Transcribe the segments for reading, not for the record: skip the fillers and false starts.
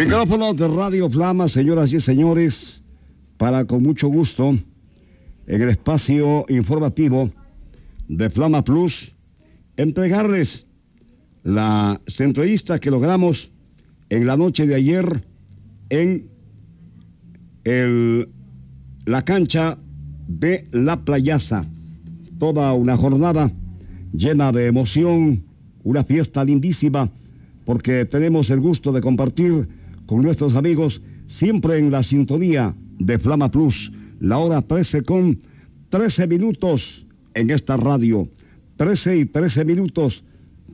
Micrófono de Radio Flama, señoras y señores, para con mucho gusto, en el espacio informativo de Flama Plus, entregarles la entrevista que logramos en la noche de ayer en la cancha de La Playaza. Toda una jornada llena de emoción, una fiesta lindísima, porque tenemos el gusto de compartir con nuestros amigos, siempre en la sintonía de Flama Plus, la hora 13:13 en esta radio, 13:13.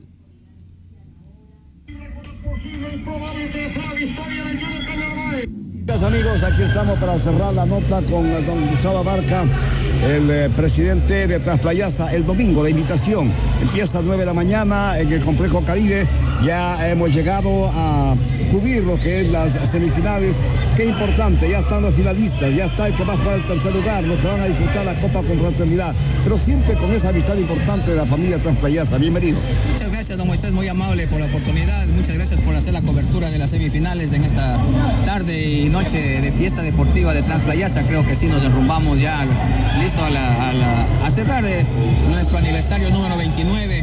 Amigos, aquí estamos para cerrar la nota con don Gustavo Abarca, el presidente de Transplayaza. El domingo la invitación empieza a 9 de la mañana en el Complejo Caribe. Ya hemos llegado a cubrir lo que es las semifinales. Qué importante, ya están los finalistas, ya está el que va a jugar el tercer lugar, los que van a disfrutar la Copa con fraternidad, pero siempre con esa amistad importante de la familia Transplayaza. Bienvenido. Muchas gracias, don Moisés, muy amable por la oportunidad. Muchas gracias por hacer la cobertura de las semifinales en esta tarde y noche de fiesta deportiva de Transplayaza. Creo que sí nos derrumbamos ya listo a cerrar nuestro aniversario número 29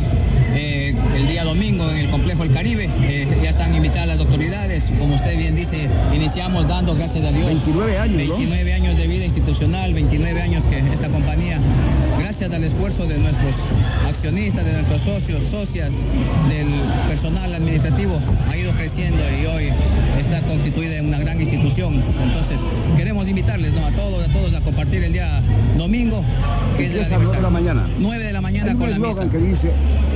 el día domingo en el Complejo El Caribe. Ya están invitadas las autoridades, como usted bien dice, iniciamos dando gracias a Dios 29 años, 29 años de vida institucional, 29 años que esta compañía, gracias al esfuerzo de nuestros accionistas, de nuestros socios, socias, del personal administrativo, ha ido creciendo y hoy está constituida en una gran institución. Entonces queremos invitarles, ¿no?, a todos a compartir el día domingo, que es a 9 de la mañana. 9 de la mañana con la misa. Que dice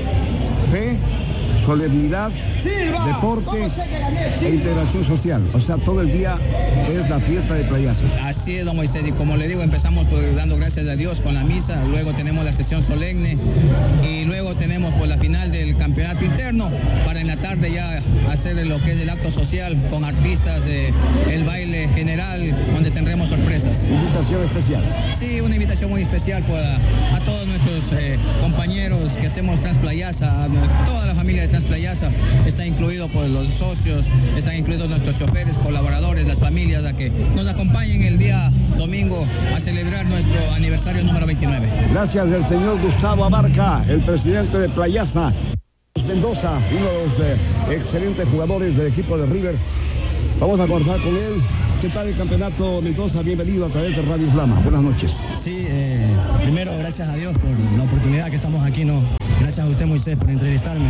fe, solemnidad, deporte e integración social. O sea, todo el día es la fiesta de Playaza. Así es, don Moisés, y como le digo, empezamos pues dando gracias a Dios con la misa, luego tenemos la sesión solemne y luego tenemos pues la final del campeonato interno para en la tarde ya hacer lo que es el acto social con artistas, el baile general, donde tendremos sorpresas. Invitación especial. Sí, una invitación muy especial pues, a todos nuestros compañeros que hacemos Transplayaza, a toda la familia de Transplayaza. Está incluido por los socios, están incluidos nuestros choferes, colaboradores, las familias, a que nos acompañen el día domingo a celebrar nuestro aniversario número 29. Gracias del señor Gustavo Abarca, el presidente de Playaza. Mendoza, uno de los excelentes jugadores del equipo de River. Vamos a conversar con él. ¿Qué tal el campeonato, Mendoza? Bienvenido a través de Radio Flama. Buenas noches. Sí, primero gracias a Dios por la oportunidad que estamos aquí, ¿no? Gracias a usted, Moisés, por entrevistarme.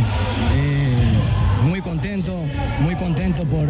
Muy contento por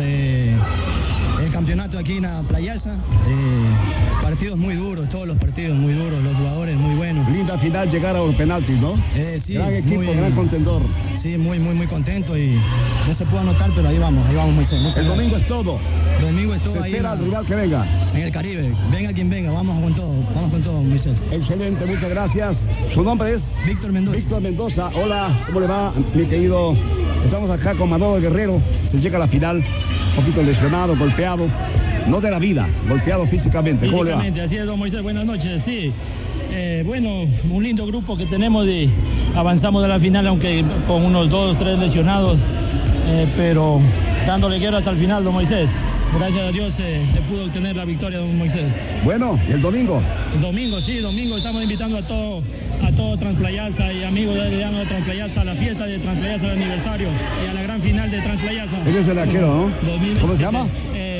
el campeonato aquí en la Playaza. Partidos muy duros, todos los partidos muy duros, los jugadores muy buenos. Linda final, llegar a los penaltis, ¿no? Sí, gran equipo, gran contendor. Sí, muy contento y no se puede anotar, pero ahí vamos, Moisés. El domingo es todo. Domingo es todo. Se espera al rival que venga. En el Caribe, venga quien venga, vamos con todo, Moisés. Excelente, muchas gracias. ¿Su nombre es? Víctor Mendoza. Víctor Mendoza, hola, ¿cómo le va, mi querido? Estamos acá con Manolo Guerrero, se llega a la final, un poquito lesionado, golpeado, no de la vida, golpeado físicamente. ¿Cómo le va? Así es, don Moisés, buenas noches, sí. Bueno, un lindo grupo que tenemos y avanzamos de la final, aunque con unos 2 o 3 lesionados, pero dándole guerra hasta el final, don Moisés. Gracias a Dios se pudo obtener la victoria, don Moisés. Bueno, ¿y el domingo? El domingo, sí, domingo estamos invitando a todo Transplayaza y amigos de Transplayaza a la fiesta de Transplayaza, el aniversario y a la gran final de Transplayaza. Ese es el arquero, ¿no? ¿Cómo se llama?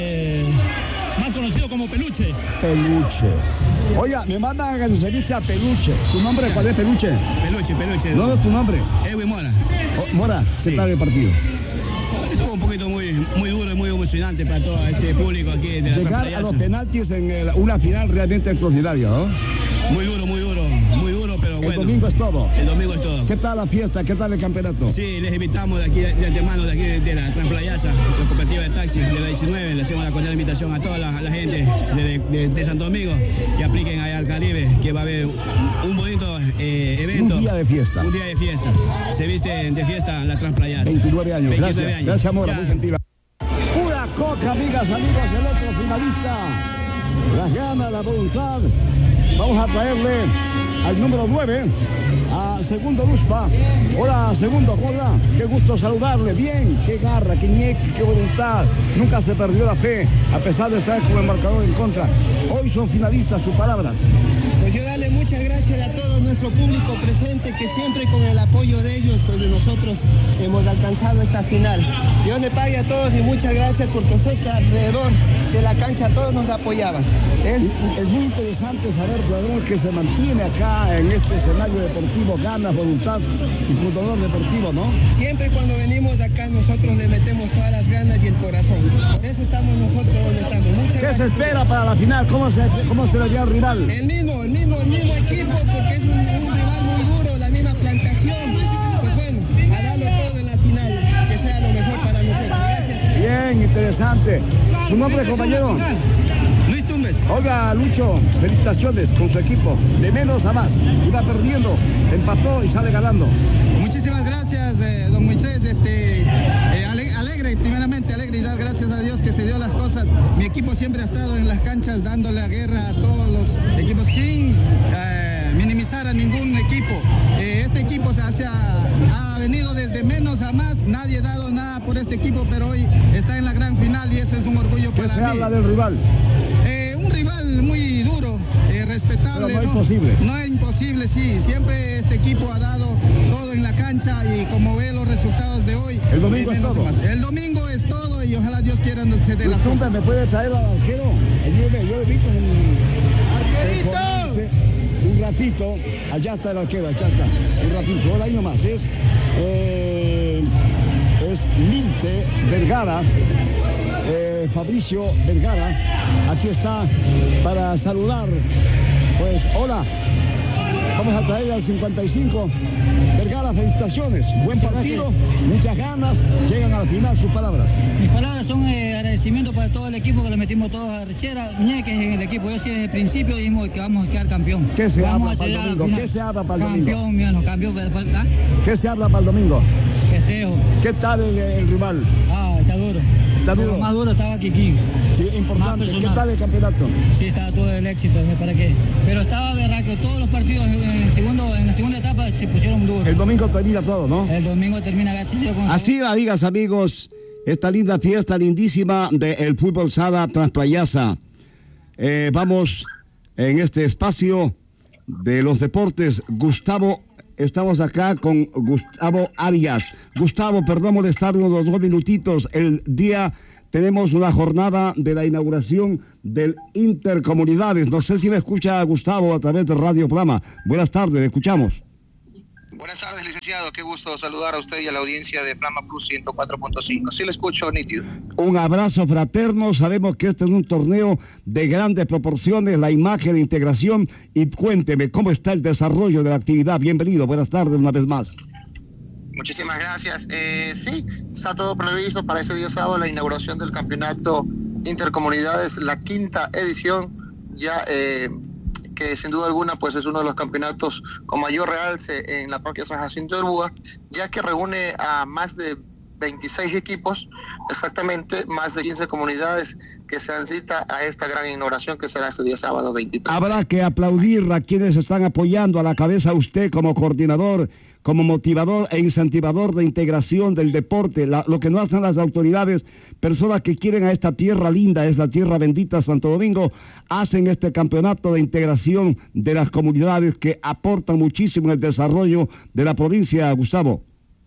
Más conocido como Peluche. Peluche. Oiga, me mandan a que nos entreviste a Peluche. ¿Tu nombre cuál es, Peluche? Peluche. ¿No es tu nombre? Edwin Mora. Mora, ¿qué tal el partido? Estuvo un poquito muy duro y muy emocionante para todo este público aquí de la Llegar a los penaltis en una final realmente extraordinaria, ¿no? Muy duro, pero bueno. El domingo es todo. El domingo es todo. ¿Qué tal la fiesta? ¿Qué tal el campeonato? Sí, les invitamos de aquí, de antemano, de aquí de la Transplayaza, la cooperativa de taxis de la 19. Le hacemos la cordial invitación a toda la gente de Santo Domingo que apliquen allá al Caribe, que va a haber un bonito evento. Un día de fiesta. Un día de fiesta. Se viste de fiesta la Transplayaza. 29 años. 29 gracias. años. Gracias, Mora, muy gentil. Pura coca, amigas, amigos, el otro finalista. Las ganas, la voluntad Vamos a traerle al número 9, a Segundo Luzpa. Hola, Segundo, hola. Qué gusto saludarle. Bien, qué garra, qué ñeque, qué voluntad. Nunca se perdió la fe, a pesar de estar con el marcador en contra. Hoy son finalistas, sus palabras. Pues yo darle muchas gracias a todo nuestro público presente, que siempre con el apoyo de ellos, pues de nosotros hemos alcanzado esta final. Dios le pague a todos y muchas gracias, porque sé que alrededor de la cancha todos nos apoyaban. Es muy interesante saber, Pladrón, que se mantiene acá en este escenario deportivo, ganas, voluntad y pundonor deportivo, ¿no? Siempre cuando venimos acá nosotros le metemos todas las ganas y el corazón. Por eso estamos nosotros donde estamos. Muchas gracias. ¿Qué se espera para la final? ¿Cómo se le dio al rival? El mismo equipo, porque es un rival muy duro, la misma plantación. Pues bueno, a darlo todo en la final, que sea lo mejor para nosotros. Gracias, señor. Bien, interesante. ¿Su nombre, compañero? Luis Tumbes. Oiga, Lucho, felicitaciones con su equipo. De menos a más. Iba perdiendo, empató y sale ganando. Muchísimas gracias, don Moisés. Alegre y dar gracias a Dios que se dio las cosas. Mi equipo siempre ha estado en las canchas dándole la guerra a todos los equipos sin minimizar a ningún equipo. Este equipo ha venido desde menos a más. Nadie ha dado nada por este equipo, pero hoy está en la gran final y eso es un orgullo para mí. ¿Qué se habla del rival? Un rival muy duro, respetable. Pero no es imposible. No es imposible, sí. Siempre este equipo ha dado todo en la cancha y como ve los resultados de hoy. El domingo es todo. El domingo es todo y ojalá Dios quiera se dé las cosas. ¿Me puede traer al arquero? Yo le vi con ¡Arquerito! Un ratito. Allá está el arquero, acá está. Un ratito. Ahora ahí nomás. Es Milte Vergara. Fabricio Vergara, aquí está para saludar. Pues hola, vamos a traer al 55. Vergara, felicitaciones, buen partido, muchas ganas, llegan al final sus palabras. Mis palabras son agradecimiento para todo el equipo, que le metimos todos a rechera, ñeques en el equipo. Yo sí desde el principio dijimos que vamos a quedar campeón. ¿Qué se habla para el domingo? ¿Qué se habla para el domingo? Campeón, mi hermano, campeón. ¿Ah? ¿Qué se habla para el domingo? Festejo. ¿Qué tal el rival? Está duro. ¿Está duro? Pero más duro estaba Kikín. Sí, importante. ¿Qué tal el campeonato? Sí, estaba todo el éxito, ¿para qué? Pero estaba berraco. Todos los partidos en la segunda etapa se pusieron duros. El domingo termina todo, ¿no? El domingo termina gracias con... Así, amigas, amigos, esta linda fiesta lindísima del fútbol sala Transplayasa. Vamos en este espacio de los deportes. Estamos acá con Gustavo Arias. Gustavo, perdón molestar unos 2 minutitos. Tenemos una jornada de la inauguración del Intercomunidades. No sé si me escucha Gustavo a través de Radio Plama. Buenas tardes, le escuchamos. Buenas tardes, licenciado. Qué gusto saludar a usted y a la audiencia de Plama Plus 104.5. Sí le escucho nítido. Un abrazo fraterno. Sabemos que este es un torneo de grandes proporciones, la imagen de integración. Y cuénteme, ¿cómo está el desarrollo de la actividad? Bienvenido, buenas tardes una vez más. Muchísimas gracias. Sí, está todo previsto para ese día sábado, la inauguración del campeonato Intercomunidades, la 5ª edición, ya que sin duda alguna pues es uno de los campeonatos con mayor realce en la parroquia San Jacinto de Urbúa, ya que reúne a más de 26 equipos, exactamente más de 15 comunidades que se dan cita a esta gran inauguración que será este día sábado 23. Habrá que aplaudir a quienes están apoyando, a la cabeza usted como coordinador, como motivador e incentivador de integración del deporte, lo que no hacen las autoridades, personas que quieren a esta tierra linda, es la tierra bendita Santo Domingo, hacen este campeonato de integración de las comunidades que aportan muchísimo en el desarrollo de la provincia, Gustavo.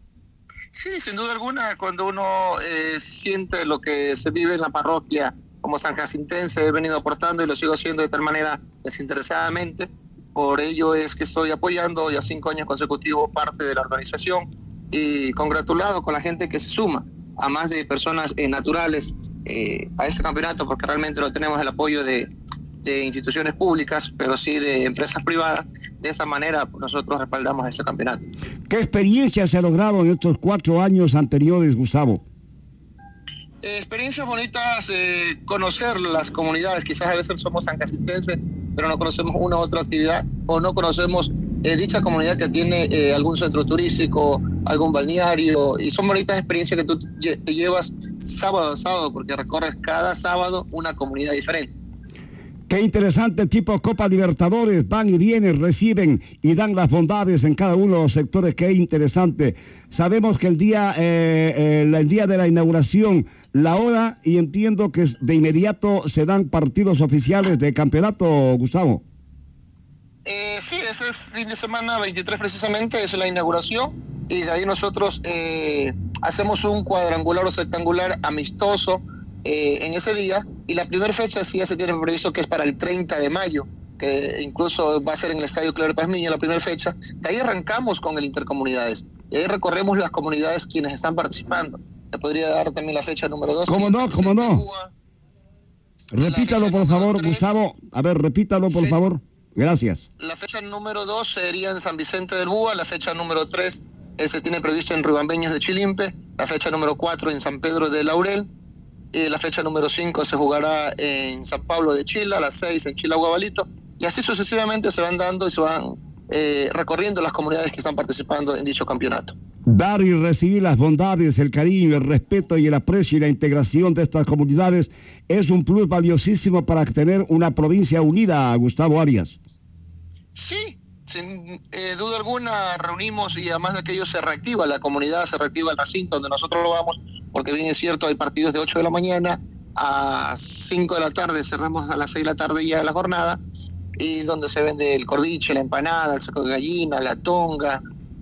Sí, sin duda alguna, cuando uno siente lo que se vive en la parroquia como sanjacintense, he venido aportando y lo sigo haciendo de tal manera desinteresadamente. Por ello es que estoy apoyando ya 5 años consecutivos parte de la organización y congratulado con la gente que se suma, a más de personas naturales a este campeonato, porque realmente no tenemos el apoyo de instituciones públicas, pero sí de empresas privadas. De esa manera nosotros respaldamos este campeonato. ¿Qué experiencia se ha logrado en estos 4 años anteriores, Gustavo? Experiencias bonitas, conocer las comunidades. Quizás a veces somos sanjacintenses, pero no conocemos una u otra actividad, o no conocemos dicha comunidad que tiene algún centro turístico, algún balneario, y son bonitas experiencias que tú te llevas sábado a sábado, porque recorres cada sábado una comunidad diferente. Qué interesante tipo Copa Libertadores, van y vienen, reciben y dan las bondades en cada uno de los sectores, qué interesante. Sabemos que el día de la inauguración, la hora, y entiendo que de inmediato se dan partidos oficiales de campeonato, Gustavo. Sí, ese es fin de semana 23 precisamente, es la inauguración, y de ahí nosotros hacemos un cuadrangular o rectangular amistoso en ese día, y la primera fecha sí ya se tiene previsto que es para el 30 de mayo, que incluso va a ser en el Estadio Claudio Pazmiño la primera fecha. De ahí arrancamos con el Intercomunidades, y ahí recorremos las comunidades quienes están participando. Te podría dar también la fecha número 2. ¿Cómo no? Repítalo, por favor, 3. Gustavo. A ver, repítalo, por favor. Gracias. La fecha número 2 sería en San Vicente del Búa, la fecha número 3 se tiene previsto en Riobambeños de Chilimpe, la fecha número 4 en San Pedro de Laurel, y la fecha número 5 se jugará en San Pablo de Chila, la 6 en Chila-Guabalito, y así sucesivamente se van dando y se van recorriendo las comunidades que están participando en dicho campeonato. Dar y recibir las bondades, el cariño, el respeto y el aprecio y la integración de estas comunidades es un plus valiosísimo para tener una provincia unida, Gustavo Arias. Sí, sin duda alguna reunimos, y además de aquello se reactiva la comunidad, se reactiva el recinto donde nosotros lo vamos, porque bien es cierto, hay partidos de 8 de la mañana a 5 de la tarde, cerramos a las 6 de la tarde ya la jornada, y donde se vende el corviche, la empanada, el seco de gallina, la tonga,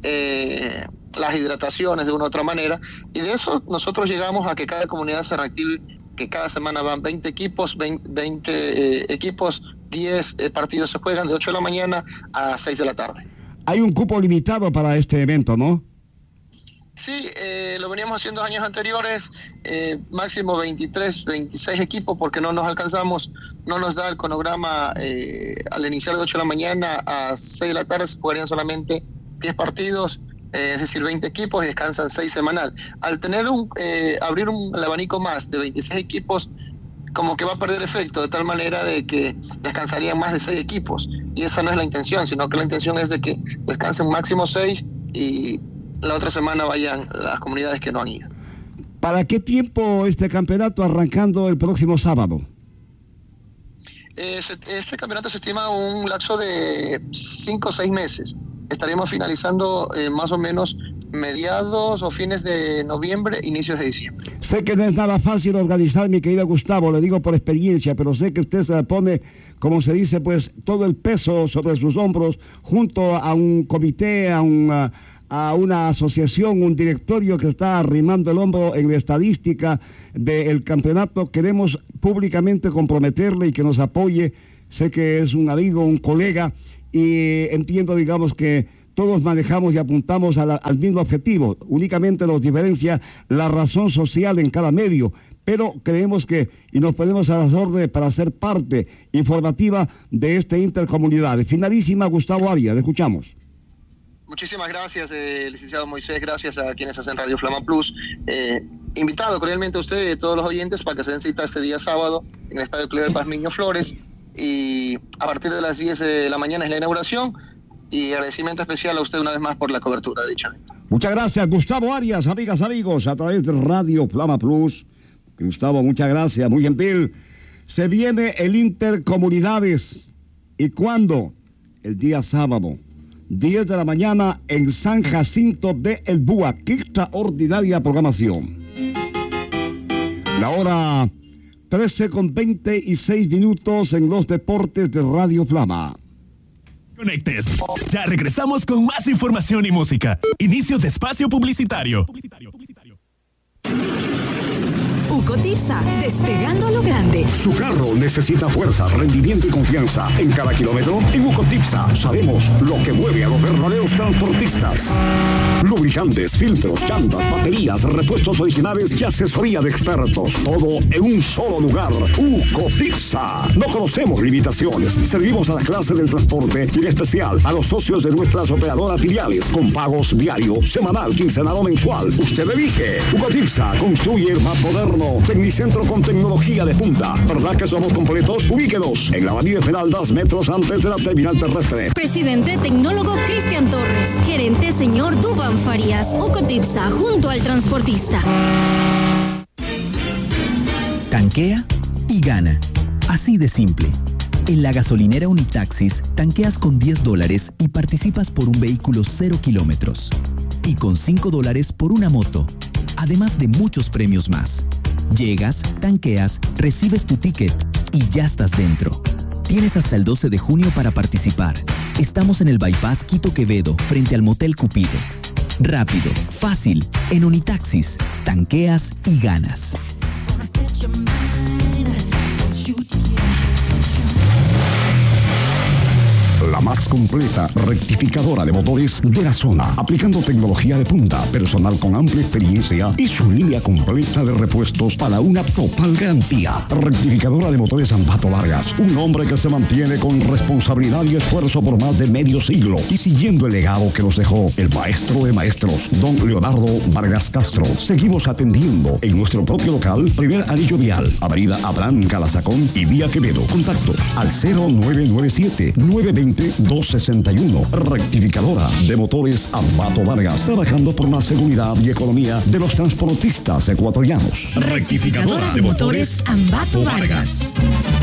las hidrataciones de una u otra manera, y de eso nosotros llegamos a que cada comunidad se reactive, que cada semana van 20 equipos, 20 equipos, 10 partidos se juegan de 8 de la mañana a 6 de la tarde. Hay un cupo limitado para este evento, ¿no? Sí, lo veníamos haciendo años anteriores, máximo 23, 26 equipos, porque no nos alcanzamos, no nos da el cronograma al iniciar de 8 de la mañana a 6 de la tarde, se jugarían solamente 10 partidos, es decir, 20 equipos, y descansan 6 semanal. Al tener abrir el abanico más de 26 equipos, como que va a perder efecto, de tal manera de que descansarían más de 6 equipos, y esa no es la intención, sino que la intención es de que descansen máximo 6 y la otra semana vayan las comunidades que no han ido. ¿Para qué tiempo este campeonato arrancando el próximo sábado? Este campeonato se estima un lapso de 5 o 6 meses. Estaríamos finalizando más o menos mediados o fines de noviembre, inicios de diciembre. Sé que no es nada fácil organizar, mi querido Gustavo, le digo por experiencia, pero sé que usted se pone, como se dice, pues todo el peso sobre sus hombros, junto a un comité, a una asociación, un directorio que está arrimando el hombro en la estadística del campeonato. Queremos públicamente comprometerle y que nos apoye. Sé que es un amigo, un colega, y entiendo, digamos, que todos manejamos y apuntamos al mismo objetivo. Únicamente nos diferencia la razón social en cada medio, pero creemos que, y nos ponemos a las órdenes para ser parte informativa de esta intercomunidad. Finalísima, Gustavo Arias, escuchamos. Muchísimas gracias, licenciado Moisés, gracias a quienes hacen Radio Flama Plus. Invitado cordialmente a usted y a todos los oyentes para que se den cita este día sábado en el Estadio Claudio Pazmiño Flores, y a partir de las 10 de la mañana es la inauguración, y agradecimiento especial a usted una vez más por la cobertura de dicho evento. Muchas gracias, Gustavo Arias, amigas, amigos, a través de Radio Flama Plus. Gustavo, muchas gracias, muy gentil. Se viene el Intercomunidades. ¿Y cuándo? El día sábado, 10 de la mañana en San Jacinto de El Búa. ¡Qué extraordinaria programación! La hora 13:26 en los deportes de Radio Flama. Conectes. Ya regresamos con más información y música. Inicio de espacio publicitario. Ucotipsa, despegando a lo grande. Su carro necesita fuerza, rendimiento y confianza. En cada kilómetro, en Ucotipsa, sabemos lo que mueve a los verdaderos transportistas. Lubricantes, filtros, llantas, baterías, repuestos originales y asesoría de expertos. Todo en un solo lugar. Ucotipsa. No conocemos limitaciones. Servimos a la clase del transporte y en especial a los socios de nuestras operadoras filiales con pagos diario, semanal, quincenal o mensual. Usted elige. Ucotipsa construye el más moderno Tecnicentro con tecnología de punta. ¿Verdad que somos completos? Ubíquenos en la avenida Esmeraldas, metros antes de la terminal terrestre. Presidente Tecnólogo Cristian Torres. Gerente señor Dubán Farías. Ucotipsa, junto al transportista. Tanquea y gana. Así de simple. En la gasolinera Unitaxis, tanqueas con $10 y participas por un vehículo 0 kilómetros. Y con $5 por una moto. Además de muchos premios más. Llegas, tanqueas, recibes tu ticket y ya estás dentro. Tienes hasta el 12 de junio para participar. Estamos en el Bypass Quito Quevedo, frente al Motel Cupido. Rápido, fácil, en Unitaxis. Tanqueas y ganas. La más completa rectificadora de motores de la zona, aplicando tecnología de punta, personal con amplia experiencia y su línea completa de repuestos para una total garantía. Rectificadora de motores Ambato Vargas, un hombre que se mantiene con responsabilidad y esfuerzo por más de medio siglo y siguiendo el legado que nos dejó el maestro de maestros, don Leonardo Vargas Castro. Seguimos atendiendo en nuestro propio local, primer anillo vial, avenida Abraham Calazacón y vía Quevedo. Contactos al 0997-920-261. Rectificadora de motores Ambato Vargas, trabajando por la seguridad y economía de los transportistas ecuatorianos. Rectificadora de motores Ambato Vargas.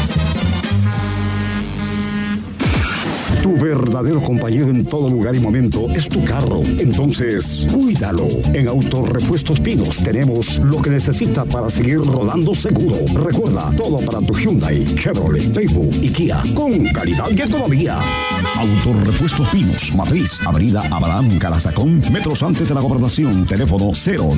Tu verdadero compañero en todo lugar y momento es tu carro. Entonces, cuídalo. En Autorepuestos Pinos tenemos lo que necesita para seguir rodando seguro. Recuerda, todo para tu Hyundai, Chevrolet, Daewoo y Kia, con calidad y economía. Autorepuestos Pinos, Matriz, avenida Abraham Calazacón, metros antes de la Gobernación. Teléfono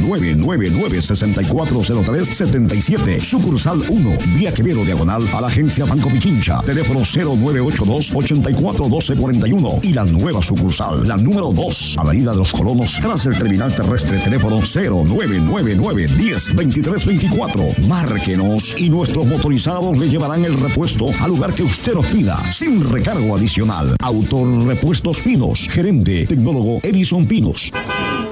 0999-640377. Sucursal 1, vía Quevedo, diagonal a la agencia Banco Pichincha. Teléfono 0982-841241. Y la nueva sucursal, la número 2, avenida de los Colonos, tras el terminal terrestre. Teléfono 0999-102324. Márquenos y nuestros motorizados le llevarán el repuesto al lugar que usted nos pida, sin recargo adicional. Autorepuestos Pinos, gerente tecnólogo Edison Pinos.